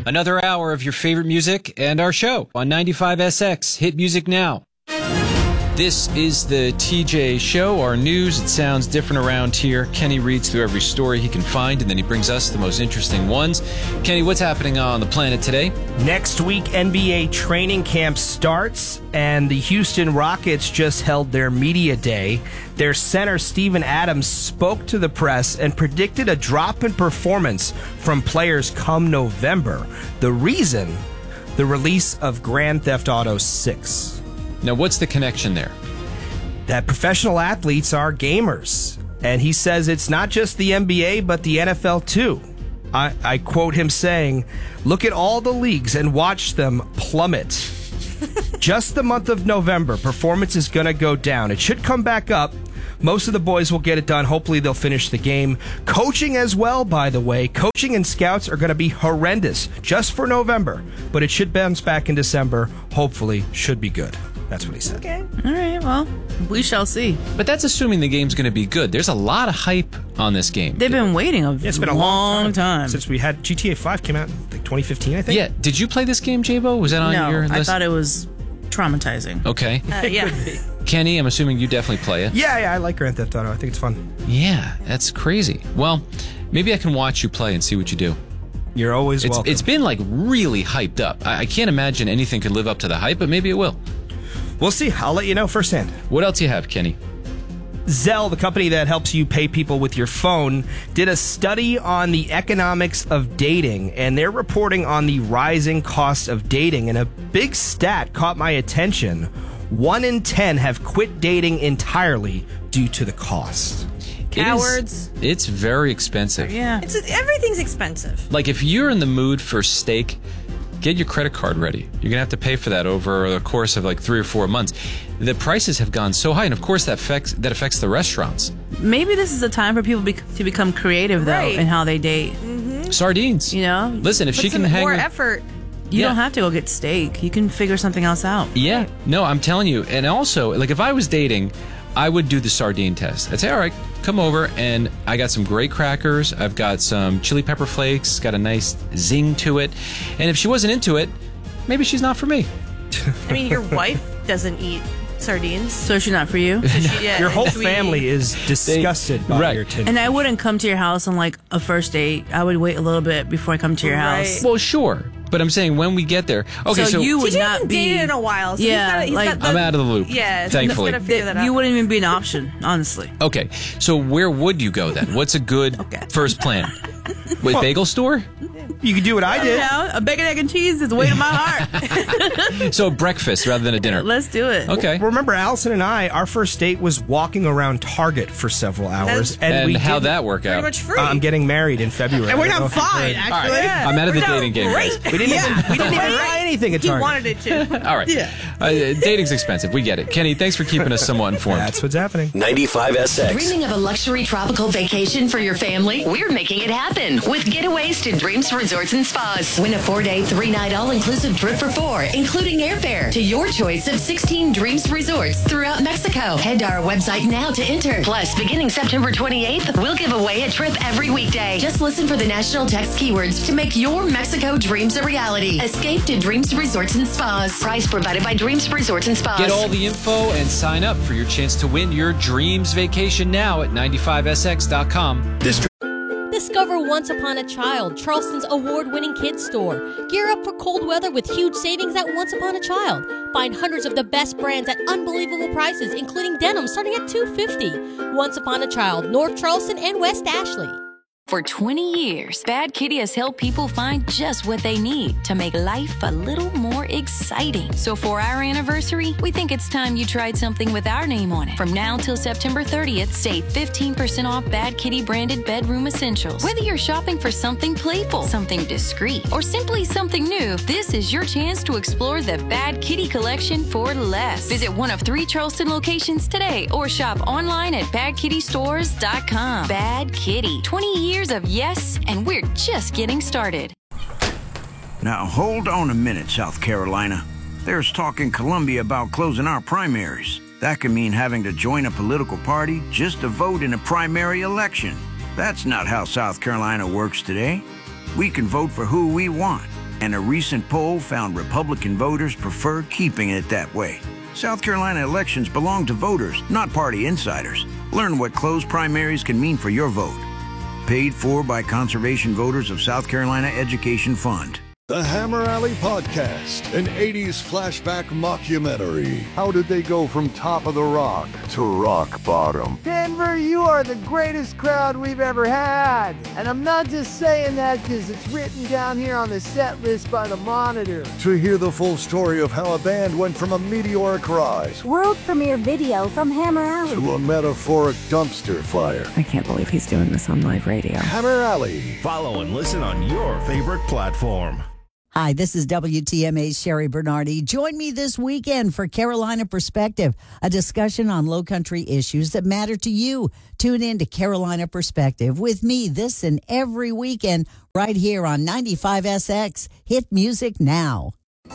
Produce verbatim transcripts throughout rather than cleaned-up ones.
Another hour of your favorite music and our show on ninety-five S X. Hit music now. This is the T J Show, our news. It sounds different around here. Kenny reads through every story he can find, and then he brings us the most interesting ones. Kenny, what's happening on the planet today? Next week, N B A training camp starts, and the Houston Rockets just held their media day. Their center, Steven Adams, spoke to the press and predicted a drop in performance from players come November. The reason? The release of Grand Theft Auto six. Now, what's the connection there? That professional athletes are gamers. And he says it's not just the N B A, but the N F L too. I, I quote him saying, "Look at all the leagues and watch them plummet." Just the month of November, performance is going to go down. It should come back up. Most of the boys will get it done. Hopefully they'll finish the game. Coaching as well, by the way. Coaching and scouts are going to be horrendous just for November. But it should bounce back in December. Hopefully, should be good. That's what he said. Okay. All right, well, we shall see. But that's assuming the game's going to be good. There's a lot of hype on this game. They've been waiting a, Yeah, it's been a long, long time, time. since we had G T A five came out in like twenty fifteen, I think. Yeah. Did you play this game, J-Bo? Was that on no, your list? I thought it was traumatizing. Okay. Uh, yeah. Kenny, I'm assuming you definitely play it. Yeah, yeah, I like Grand Theft Auto. I think it's fun. Yeah, that's crazy. Well, maybe I can watch you play and see what you do. You're always It's, welcome. it's been like really hyped up. I, I can't imagine anything could live up to the hype, but maybe it will. We'll see. I'll let you know firsthand. What else you have, Kenny? Zelle, the company that helps you pay people with your phone, did a study on the economics of dating, and they're reporting on the rising cost of dating. And a big stat caught my attention. One in ten have quit dating entirely due to the cost. Cowards. It is, it's very expensive. Yeah. It's everything's expensive. Like if you're in the mood for steak, get your credit card ready. You're going to have to pay for that over the course of like three or four months. The prices have gone so high, and of course that affects that affects the restaurants. Maybe this is a time for people be, to become creative, though, Right. in how they date. Mm-hmm. Sardines. You know? Listen, if Put she some can hang more with- effort. You Yeah. don't have to go get steak. You can figure something else out. Yeah. No, I'm telling you. And also, like if I was dating, I would do the sardine test. I'd say, all right, come over, and I got some great crackers. I've got some chili pepper flakes. Got a nice zing to it. And if she wasn't into it, maybe she's not for me. I mean, your wife doesn't eat sardines. So she's not for you? So she, yeah, Your whole we- family is disgusted by Right. your tin. And I wouldn't come to your house on like a first date. I would wait a little bit before I come to your Right. house. Well, sure. But I'm saying when we get there. Okay, so, So you would T J not hasn't be. dated in a while. So Yeah, he's got, he's like- got the, I'm out of the loop. Yeah, so thankfully. he's gotta figure that out. You wouldn't even be an option, honestly. Okay, so where would you go then? What's a good Okay. first plan? Wait, bagel store? You can do what I You did. know, a bacon, egg, and cheese is the way to my heart. So breakfast rather than a dinner. Let's do it. Okay. Remember, Allison and I, our first date was walking around Target for several hours. That's- And we how'd didn't- that work Pretty out? much free. Uh, I'm getting married in February. And we're I don't not know if you fine, heard. actually. Yeah. I'm out of the No, dating game, guys. great. We didn't even, we didn't even Right. buy anything at He Target. wanted it to. All right. Yeah. Uh, dating's expensive. We get it. Kenny, thanks for keeping us somewhat informed. That's what's happening. ninety-five S X. Dreaming of a luxury tropical vacation for your family? We're making it happen with Getaways to Dreams Resorts and Spas. Win a four-day, three-night all-inclusive trip for four, including airfare to your choice of sixteen Dreams Resorts throughout Mexico. Head to our website now to enter. Plus, beginning September twenty-eighth, we'll give away a trip every weekday. Just listen for the national text keywords to make your Mexico dreams a reality. Escape to Dreams Resorts and Spas. Price provided by Dreams Resorts and Spas. Get all the info and sign up for your chance to win your dreams vacation now at ninety-five S X dot com. Discover Once Upon a Child, Charleston's award-winning kids store. Gear up for cold weather with huge savings at Once Upon a Child. Find hundreds of the best brands at unbelievable prices, including denim starting at two hundred fifty dollars. Once Upon a Child, North Charleston and West Ashley. For twenty years, Bad Kitty has helped people find just what they need to make life a little more exciting. So for our anniversary, we think it's time you tried something with our name on it. From now till September thirtieth, save fifteen percent off Bad Kitty branded bedroom essentials. Whether you're shopping for something playful, something discreet, or simply something new, this is your chance to explore the Bad Kitty collection for less. Visit one of three Charleston locations today or shop online at bad kitty stores dot com. Bad Kitty, twenty years of yes, and we're just getting started. Now, hold on a minute, South Carolina. There's talk in Columbia about closing our primaries. That could mean having to join a political party just to vote in a primary election. That's not how South Carolina works today. We can vote for who we want. And a recent poll found Republican voters prefer keeping it that way. South Carolina elections belong to voters, not party insiders. Learn what closed primaries can mean for your vote. Paid for by Conservation Voters of South Carolina Education Fund. The Hammer Alley Podcast, an eighties flashback mockumentary. How did they go from top of the rock to rock bottom? Denver, you are the greatest crowd we've ever had. And I'm not just saying that because it's written down here on the set list by the Monitor. To hear the full story of how a band went from a meteoric rise, world premiere video from Hammer Alley, to a metaphoric dumpster fire. I can't believe he's doing this on live radio. Hammer Alley. Follow and listen on your favorite platform. Hi, this is W T M A's Sherry Bernardi. Join me this weekend for Carolina Perspective, a discussion on low country issues that matter to you. Tune in to Carolina Perspective with me this and every weekend right here on ninety-five S X. Hit music now.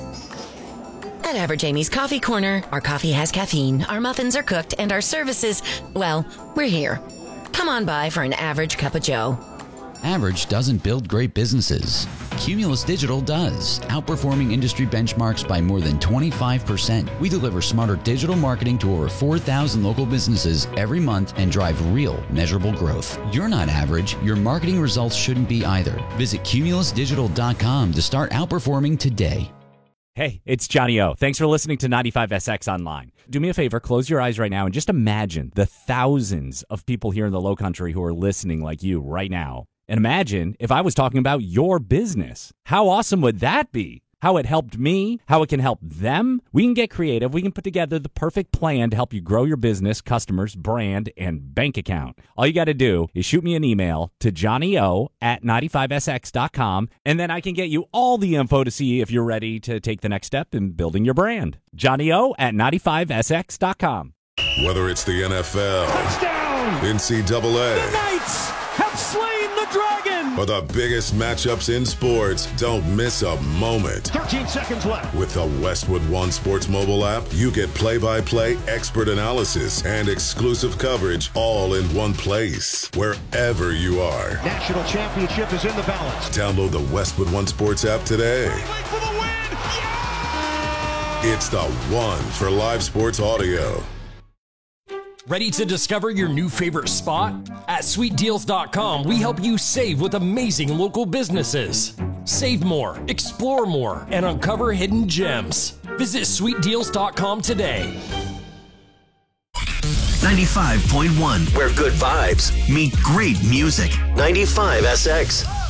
At Average Amy's Coffee Corner, our coffee has caffeine, our muffins are cooked, and our services, well, we're here. Come on by for an average cup of joe. Average doesn't build great businesses. Cumulus Digital does, outperforming industry benchmarks by more than twenty-five percent. We deliver smarter digital marketing to over four thousand local businesses every month and drive real, measurable growth. You're not average. Your marketing results shouldn't be either. Visit cumulus digital dot com to start outperforming today. Hey, it's Johnny O. Thanks for listening to ninety-five S X Online. Do me a favor, close your eyes right now and just imagine the thousands of people here in the Low Country who are listening like you right now. And imagine if I was talking about your business. How awesome would that be? How it helped me, how it can help them. We can get creative. We can put together the perfect plan to help you grow your business, customers, brand, and bank account. All you got to do is shoot me an email to johnnyo at ninety-five S X dot com, and then I can get you all the info to see if you're ready to take the next step in building your brand. johnnyo at ninety-five S X dot com. Whether it's the N F L, touchdown, N C double A, the Knights have slain the dragon, or the biggest matchups in sports, don't miss a moment. thirteen seconds left. With the Westwood One Sports mobile app, you get play-by-play expert analysis and exclusive coverage all in one place, wherever you are. National championship is in the balance. Download the Westwood One Sports app today. For the win. Yeah! It's the one for live sports audio. Ready to discover your new favorite spot? At sweet deals dot com, we help you save with amazing local businesses. Save more, explore more, and uncover hidden gems. Visit sweet deals dot com today. ninety-five point one, where good vibes meet great music. ninety-five S X.